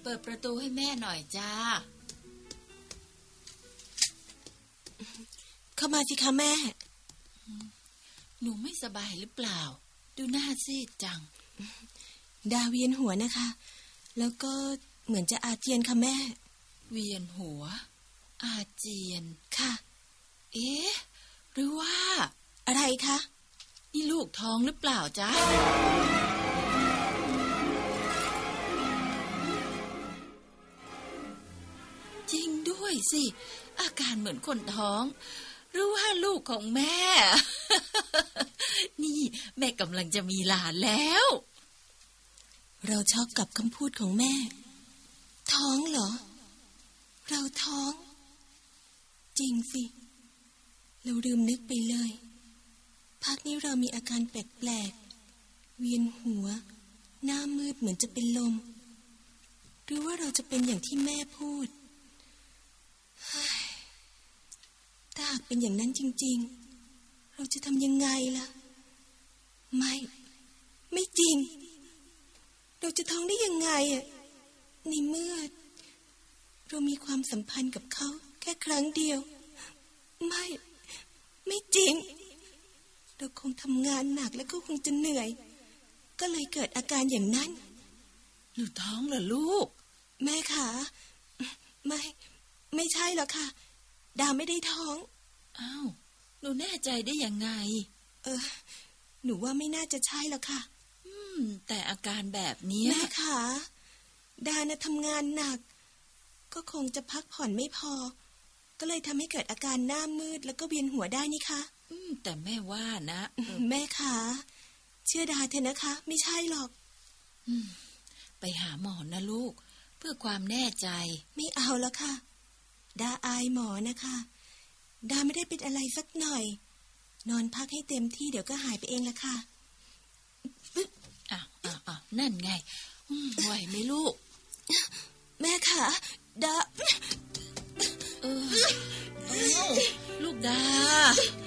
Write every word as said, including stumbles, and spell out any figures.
เปิดประตูให้แม่หน่อยจ้าเข้ามาสิคะแม่หนูไม่สบายหรือเปล่าดูหน้าซีดจังดาเวียนหัวนะคะแล้วก็เหมือนจะอาเจียนค่ะแม่เวียนหัวอาเจียนค่ะเอ๊ะหรือว่าอะไรคะนี่ลูกท้องหรือเปล่าจ๊ะจริงด้วยสิอาการเหมือนคนท้องหรือว่าลูกของแม่ นี่แม่กำลังจะมีหลานแล้วเราช็อกกับคำพูดของแม่ท้องเหรอเราท้องจริงสิเราลืมนึกไปเลยพักนี้เรามีอาการแปลกๆเวียนหัวหน้ามืดเหมือนจะเป็นลมหรือว่าเราจะเป็นอย่างที่แม่พูดถ้าหากเป็นอย่างนั้นจริงๆเราจะทำยังไงล่ะไม่ไม่จริงเราจะท้องได้ยังไงอ่ะในเมื่อเรามีความสัมพันธ์กับเขาแค่ครั้งเดียวไม่ไม่จริงเราคงทำงานหนักแล้วก็คงจะเหนื่อยก็เลยเกิดอาการอย่างนั้นหนูท้องเหรอลูกแม่คะไม่ไม่ใช่หรอกค่ะดาไม่ได้ท้องอ้าวหนูแน่ใจได้ยังไงเออหนูว่าไม่น่าจะใช่หรอกค่ะอืมแต่อาการแบบนี้แม่คะดาน่ะทำงานหนักก็คงจะพักผ่อนไม่พอก็เลยทำให้เกิดอาการหน้ามืดแล้วก็เวียนหัวได้นี่คะอืมแต่แม่ว่านะแม่คะเชื่อดาเถอะนะคะไม่ใช่หรอกอืมไปหาหมอนะลูกเพื่อความแน่ใจไม่เอาแล้วค่ะดาอายหมอนะคะดาไม่ได้เป็นอะไรสักหน่อยนอนพักให้เต็มที่เดี๋ยวก็หายไปเองละค่ะอ้าวอ้าวอ้าวนั่นไงไหวไหมลูกแม่คะดาเออลูกดา